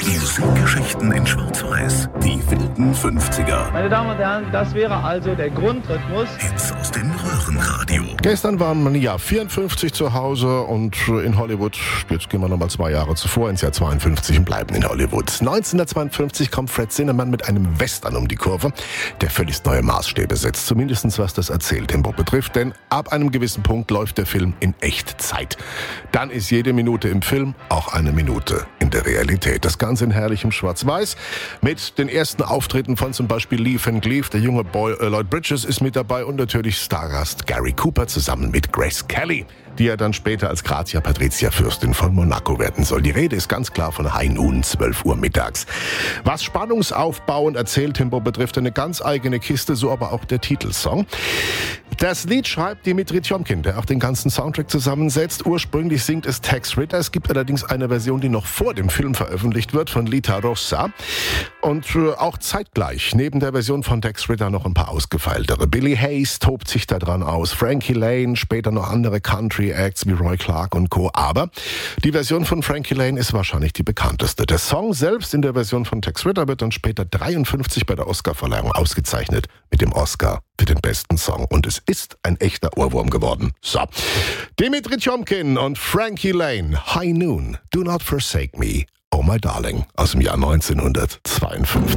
Musikgeschichten in Schwarz-Weiß. Die wilden 50er. Meine Damen und Herren, das wäre also der Grundrhythmus. Hits aus dem Röhrenradio. Gestern waren wir im Jahr 54 zu Hause und in Hollywood. Jetzt gehen wir nochmal 2 Jahre zuvor ins Jahr 52 und bleiben in Hollywood. 1952 kommt Fred Zinnemann mit einem Western um die Kurve, der völlig neue Maßstäbe setzt. Zumindest was das Erzähltempo betrifft, denn ab einem gewissen Punkt läuft der Film in Echtzeit. Dann ist jede Minute im Film auch eine Minute in der Realität. Das Ganze in herrlichem Schwarz-Weiß mit den ersten Auftritten von zum Beispiel Lee Van Cleef, der junge Boy Lloyd Bridges ist mit dabei und natürlich Stargast Gary Cooper zusammen mit Grace Kelly, die ja dann später als Grazia Patricia Fürstin von Monaco werden soll. Die Rede ist ganz klar von High Noon, 12 Uhr mittags. Was Spannungsaufbau und Erzähltempo betrifft, eine ganz eigene Kiste, so aber auch der Titelsong. Das Lied schreibt Dimitri Tjomkin, der auch den ganzen Soundtrack zusammensetzt. Ursprünglich singt es Tex Ritter. Es gibt allerdings eine Version, die noch vor dem Film veröffentlicht wird, von Lita Rossa. Und auch zeitgleich, neben der Version von Tex Ritter, noch ein paar ausgefeiltere. Billy Hayes tobt sich da dran aus, Frankie Lane, später noch andere Country-Acts wie Roy Clark und Co. Aber die Version von Frankie Lane ist wahrscheinlich die bekannteste. Der Song selbst in der Version von Tex Ritter wird dann später 53 bei der Oscarverleihung ausgezeichnet mit dem Oscar für den besten Song. Und es ist ein echter Ohrwurm geworden. So, Dimitri Tjomkin und Frankie Lane, High Noon, Do Not Forsake Me, Oh My Darling, aus dem Jahr 1952.